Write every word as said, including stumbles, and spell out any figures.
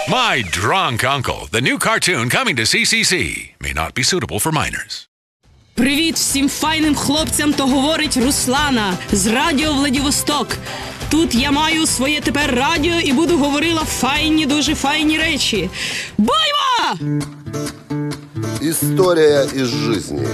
My Drunk Uncle, the new cartoon coming to сі сі сі, may not be suitable for minors. Привіт всім файним хлопцям, то говорить Руслана з радіо Владивосток. Тут я маю своє тепер радіо і буду говорила файні, дуже файні речі. Бойва! История из жизни.